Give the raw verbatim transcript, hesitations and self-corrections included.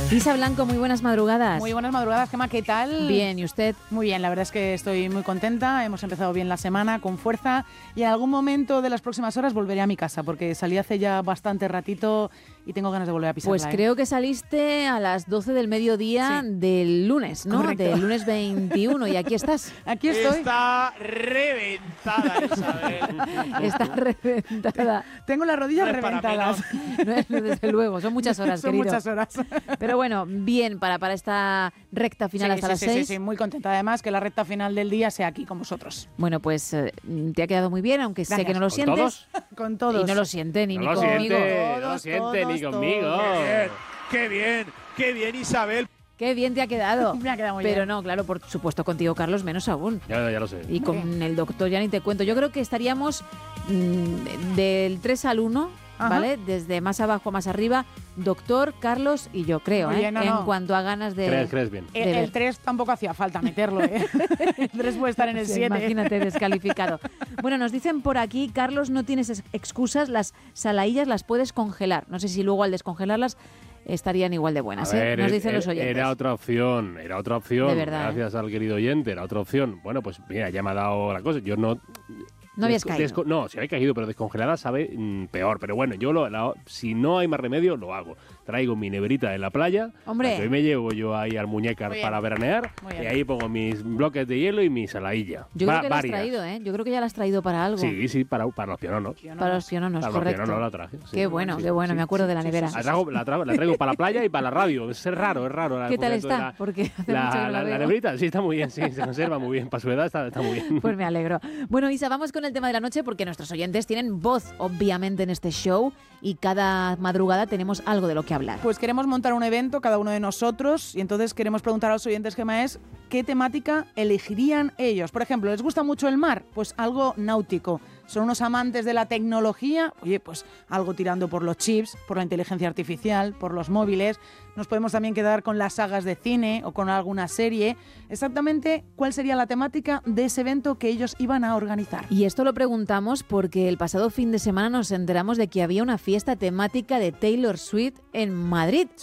Isa Blanco, muy buenas madrugadas. Muy buenas madrugadas, Gemma, ¿qué tal? Bien, ¿y usted? Muy bien, la verdad es que estoy muy contenta, hemos empezado bien la semana, con fuerza, y en algún momento de las próximas horas volveré a mi casa, porque salí hace ya bastante ratito y tengo ganas de volver a pisarla. Pues ¿eh? creo que saliste a las doce del mediodía sí. del lunes, ¿no? Correcto. Del lunes veintiuno, y aquí estás. Aquí estoy. Está reventada, Isabel. Está reventada. Tengo las rodillas No es para reventadas. No es, desde luego, son muchas horas, Son querido. muchas horas. Pero bueno, bien para, para esta recta final sí, hasta sí, las sí, seis. Sí, sí, muy contenta además que la recta final del día sea aquí con vosotros. Bueno, pues eh, te ha quedado muy bien, aunque Gracias. sé que no lo ¿Con sientes. todos? Con todos. Y no lo siente ni, No ni lo conmigo. siente, no lo Todos, siente ni todos, conmigo. todos. Qué bien, qué bien, qué bien, Isabel. Qué bien te ha quedado. Me ha quedado muy Pero bien. no, claro, por supuesto contigo, Carlos, menos aún. Ya, ya lo sé. Y con bien. el doctor ya ni te cuento. Yo creo que estaríamos mmm, del tres al uno, Ajá. ¿vale? Desde más abajo a más arriba, doctor, Carlos y yo, creo, Muy ¿eh? bien, no, en no. cuanto a ganas de... ¿Crees, crees bien? El, de ver. el tres tampoco hacía falta meterlo, ¿eh? El tres puede estar en el Sí, siete. imagínate, descalificado. Bueno, nos dicen por aquí, Carlos, no tienes ex- excusas, las salaillas las puedes congelar. No sé si luego al descongelarlas estarían igual de buenas, A ver, ¿eh? Nos dicen era, los oyentes. Era otra opción, era otra opción. De verdad, Gracias al querido oyente, era otra opción. Bueno, pues mira, ya me ha dado la cosa. Yo no... No habías Desco- caído. desco- no, si había caído, pero descongelada sabe mm, peor. Pero bueno, yo lo, la- si no hay más remedio, lo hago. Traigo mi neverita en la playa. Hombre. la que hoy me llevo yo ahí al muñecar Muy bien. para veranear. Muy Y bien. ahí pongo mis bloques de hielo y mi saladilla. Yo Va- creo que la has varias. traído, ¿eh? Yo creo que ya la has traído para algo. Sí, sí, para, para los piononos. Para los piononos, Para los correcto. piononos la traje. sí. Qué bueno, Sí, qué bueno, sí, me acuerdo sí, de la sí, nevera. sí. La, traigo, la, traigo, la traigo para la playa y para la radio. Es raro, es raro. ¿Qué tal porque está? La, Porque hace la, mucho que no la la- la veo. neverita sí está muy bien, sí, se conserva muy bien. Para su edad está, está muy bien. Pues me alegro. Bueno, Isa, vamos con el tema de la noche porque nuestros oyentes tienen voz, obviamente, en este show y cada madrugada tenemos algo de lo que hablar. Pues queremos montar un evento, cada uno de nosotros, y entonces queremos preguntar a los oyentes, Gemma, es ¿qué temática elegirían ellos? Por ejemplo, ¿les gusta mucho el mar? Pues algo náutico. ¿Son unos amantes de la tecnología? Oye, pues algo tirando por los chips, por la inteligencia artificial, por los móviles. Nos podemos también quedar con las sagas de cine o con alguna serie. Exactamente, ¿cuál sería la temática de ese evento que ellos iban a organizar? Y esto lo preguntamos porque el pasado fin de semana nos enteramos de que había una fiesta temática de Taylor Swift en Madrid.